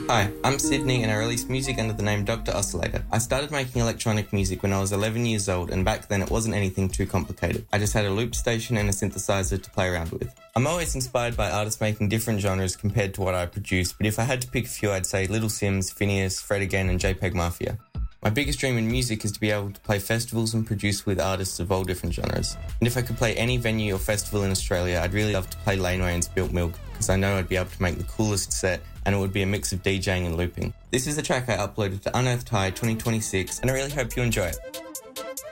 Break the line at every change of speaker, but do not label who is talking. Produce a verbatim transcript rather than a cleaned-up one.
Hi, I'm Sydney and I release music under the name Doctor Oscillator. I started making electronic music when I was eleven years old, and back then it wasn't anything too complicated. I just had a loop station and a synthesizer to play around with. I'm always inspired by artists making different genres compared to what I produce, but if I had to pick a few, I'd say Little Sims, Phineas, Fred Again and JPEG Mafia. My biggest dream in music is to be able to play festivals and produce with artists of all different genres. And if I could play any venue or festival in Australia, I'd really love to play Laneway and Spilt Milk, because I know I'd be able to make the coolest set, and it would be a mix of DJing and looping. This is a track I uploaded to Unearthed High twenty twenty-six, and I really hope you enjoy it.